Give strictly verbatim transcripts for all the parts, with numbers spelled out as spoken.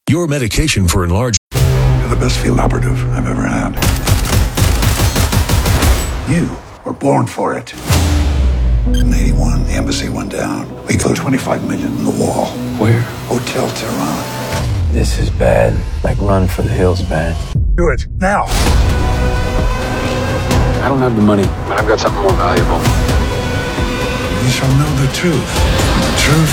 Your medication for enlarged... You're the best field operative I've ever had. You were born for it. In eighty-one, the embassy went down. We closed twenty-five million in the wall. Where? Hotel Tehran. This is bad. Like run for the hills bad. Do it, now. I don't have the money, but I've got something more valuable. You shall know the truth. And the truth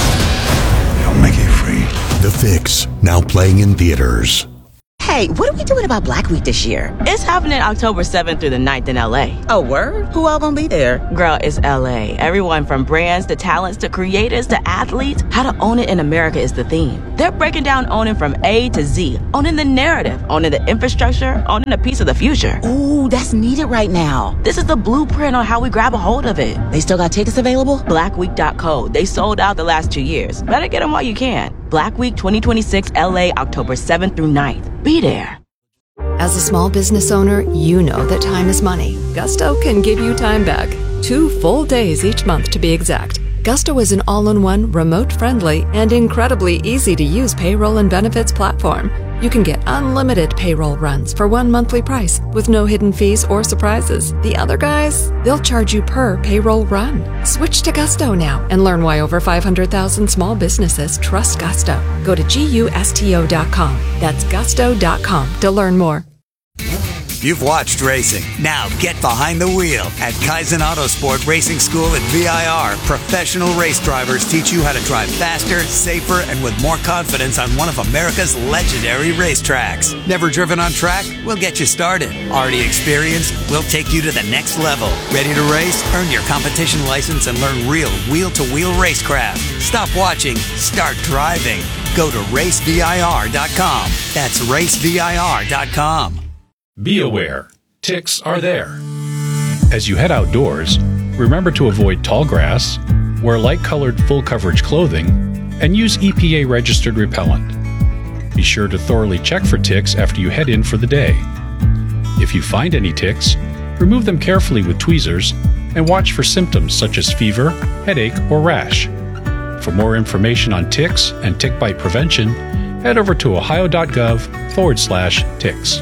shall make you free. The Fix, now playing in theaters. Hey, what are we doing about Black Week this year? It's happening October seventh through the ninth in L A. Oh, word? Who all gonna be there? Girl, it's L A. Everyone from brands to talents to creators to athletes. How to own it in America is the theme. They're breaking down owning from A to Z, owning the narrative, owning the infrastructure, owning a piece of the future. Ooh, that's needed right now. This is the blueprint on how we grab a hold of it. They still got tickets available? black week dot co. They sold out the last two years. Better get them while you can. Black Week twenty twenty-six L A, October seventh through ninth. Be there. As a small business owner, you know that time is money. Gusto can give you time back. Two full days each month to be exact. Gusto is an all-in-one, remote-friendly, and incredibly easy-to-use payroll and benefits platform. You can get unlimited payroll runs for one monthly price with no hidden fees or surprises. The other guys, they'll charge you per payroll run. Switch to Gusto now and learn why over five hundred thousand small businesses trust Gusto. Go to gusto dot com. That's gusto dot com to learn more. You've watched racing. Now get behind the wheel at Kaizen Autosport Racing School at V I R. Professional race drivers teach you how to drive faster, safer, and with more confidence on one of America's legendary racetracks. Never driven on track? We'll get you started. Already experienced? We'll take you to the next level. Ready to race? Earn your competition license and learn real wheel-to-wheel racecraft. Stop watching. Start driving. Go to race V I R dot com. That's race V I R dot com. Be aware, ticks are there. As you head outdoors, remember to avoid tall grass, wear light-colored full-coverage clothing, and use E P A-registered repellent. Be sure to thoroughly check for ticks after you head in for the day. If you find any ticks, remove them carefully with tweezers and watch for symptoms such as fever, headache, or rash. For more information on ticks and tick bite prevention, head over to ohio.gov forward slash ticks.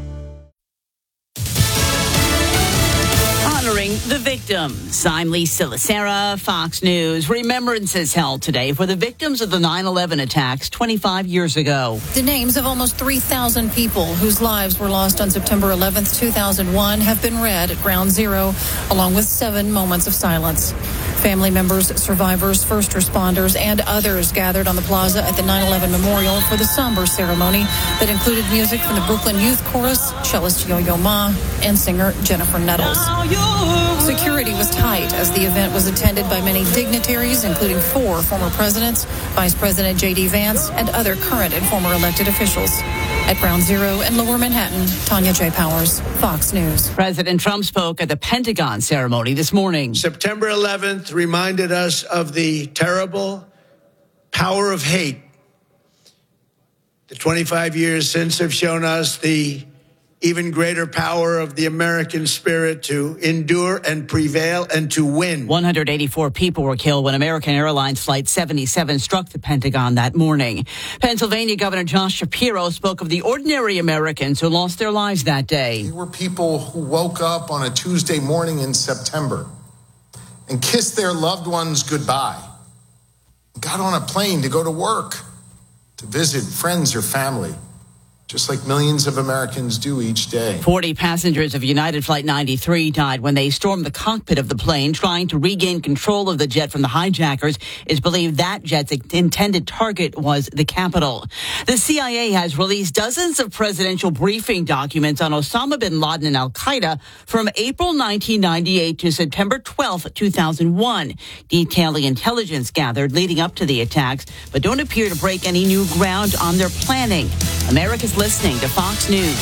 The victims. I'm Lisa Lacera, Fox News. Remembrances held today for the victims of the nine eleven attacks twenty-five years ago. The names of almost three thousand people whose lives were lost on September eleventh, two thousand one have been read at Ground Zero, along with seven moments of silence. Family members, survivors, first responders, and others gathered on the plaza at the nine eleven Memorial for the somber ceremony that included music from the Brooklyn Youth Chorus, cellist Yo-Yo Ma, and singer Jennifer Nettles. Security was tight as the event was attended by many dignitaries, including four former presidents, Vice President J D Vance, and other current and former elected officials. At Ground Zero in Lower Manhattan, Tanya J. Powers, Fox News. President Trump spoke at the Pentagon ceremony this morning. September eleventh reminded us of the terrible power of hate. The twenty-five years since have shown us the even greater power of the American spirit to endure and prevail and to win. one hundred eighty-four people were killed when American Airlines Flight seventy-seven struck the Pentagon that morning. Pennsylvania Governor Josh Shapiro spoke of the ordinary Americans who lost their lives that day. There were people who woke up on a Tuesday morning in September and kissed their loved ones goodbye, got on a plane to go to work, to visit friends or family, just like millions of Americans do each day. forty passengers of United Flight ninety-three died when they stormed the cockpit of the plane trying to regain control of the jet from the hijackers. It's believed that jet's intended target was the Capitol. The C I A has released dozens of presidential briefing documents on Osama bin Laden and al-Qaeda from April nineteen ninety-eight to September twelfth, two thousand one, detailing intelligence gathered leading up to the attacks, but don't appear to break any new ground on their planning. America's listening to Fox News.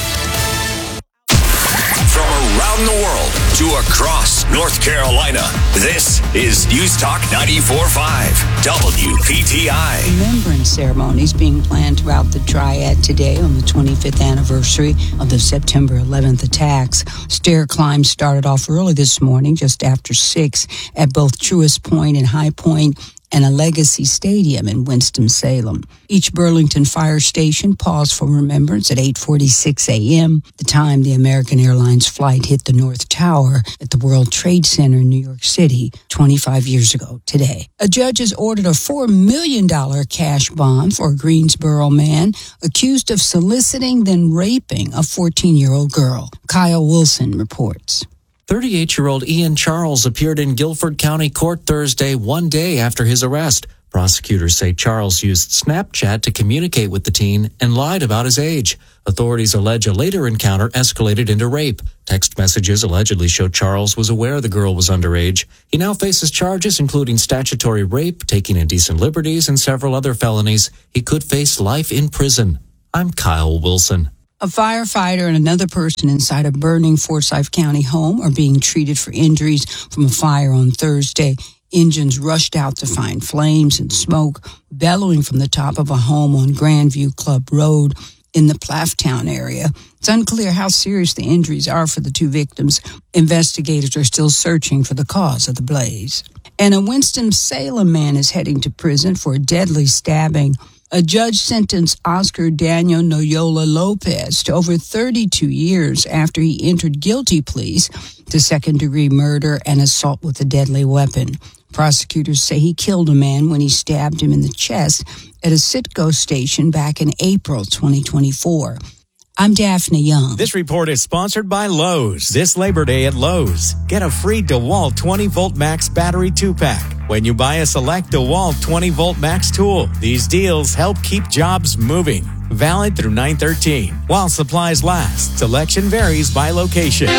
From around the world to across North Carolina, this is News Talk ninety-four point five W P T I. Remembrance ceremonies being planned throughout the Triad today on the twenty-fifth anniversary of the September eleventh attacks. Stair climbs started off early this morning, just after six, at both Truist Point and High Point, and a legacy stadium in Winston-Salem. Each Burlington fire station paused for remembrance at eight forty-six a.m., the time the American Airlines flight hit the North Tower at the World Trade Center in New York City twenty-five years ago today. A judge has ordered a four million dollars cash bond for a Greensboro man accused of soliciting then raping a fourteen-year-old girl. Kyle Wilson reports. thirty-eight-year-old Ian Charles appeared in Guilford County Court Thursday, one day after his arrest. Prosecutors say Charles used Snapchat to communicate with the teen and lied about his age. Authorities allege a later encounter escalated into rape. Text messages allegedly showed Charles was aware the girl was underage. He now faces charges including statutory rape, taking indecent liberties, and several other felonies. He could face life in prison. I'm Kyle Wilson. A firefighter and another person inside a burning Forsyth County home are being treated for injuries from a fire on Thursday. Engines rushed out to find flames and smoke bellowing from the top of a home on Grandview Club Road in the Plafftown area. It's unclear how serious the injuries are for the two victims. Investigators are still searching for the cause of the blaze. And a Winston-Salem man is heading to prison for a deadly stabbing. A judge sentenced Oscar Daniel Noyola Lopez to over thirty-two years after he entered guilty pleas to second-degree murder and assault with a deadly weapon. Prosecutors say he killed a man when he stabbed him in the chest at a Citgo station back in April twenty twenty-four. I'm Daphne Young. This report is sponsored by Lowe's. This Labor Day at Lowe's, get a free DeWalt twenty-volt Max battery two-pack when you buy a select DeWalt twenty-volt Max tool. These deals help keep jobs moving. Valid through nine thirteen while supplies last. Selection varies by location.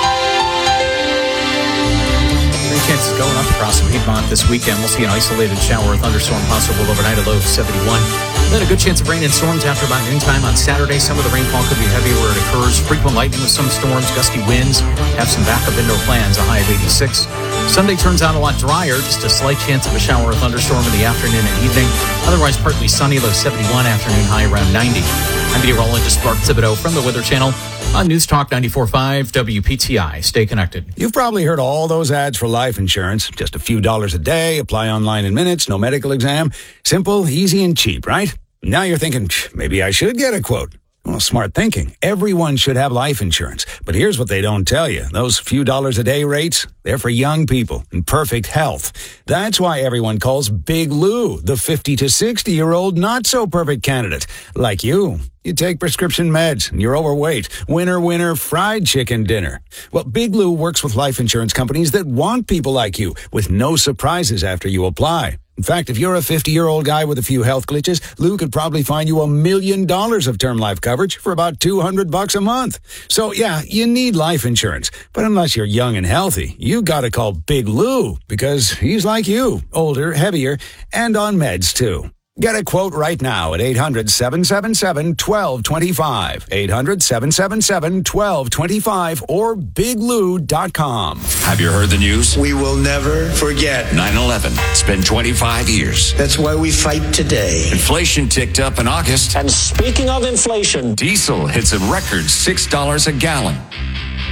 Chances going up across the Piedmont this weekend. We'll see an isolated shower or thunderstorm possible overnight, a low of seventy-one. Then a good chance of rain and storms after about noontime on Saturday. Some of the rainfall could be heavy where it occurs. Frequent lightning with some storms, gusty winds. Have some backup indoor plans, a high of eighty-six. Sunday turns out a lot drier. Just a slight chance of a shower or thunderstorm in the afternoon and evening. Otherwise partly sunny, low seventy-one. Afternoon high around ninety. I'm meteorologist Mark Thibodeau from the Weather Channel on News Talk ninety-four point five W P T I. Stay connected. You've probably heard all those ads for life insurance. Just a few dollars a day, apply online in minutes, no medical exam. Simple, easy, and cheap, right? Now you're thinking, maybe I should get a quote. Well, smart thinking. Everyone should have life insurance. But here's what they don't tell you. Those few dollars a day rates, they're for young people in perfect health. That's why everyone calls Big Lou the fifty to sixty-year-old not-so-perfect candidate. Like you. You take prescription meds and you're overweight. Winner, winner, fried chicken dinner. Well, Big Lou works with life insurance companies that want people like you with no surprises after you apply. In fact, if you're a fifty-year-old guy with a few health glitches, Lou could probably find you a million dollars of term life coverage for about two hundred bucks a month. So, yeah, you need life insurance. But unless you're young and healthy, you gotta call Big Lou because he's like you, older, heavier, and on meds, too. Get a quote right now at eight hundred, seven seven seven, one two two five, eight hundred, seven seven seven, one two two five, or big lou dot com. Have you heard the news? We will never forget. nine eleven. It's been twenty-five years. That's why we fight today. Inflation ticked up in August. And speaking of inflation, diesel hits a record six dollars a gallon.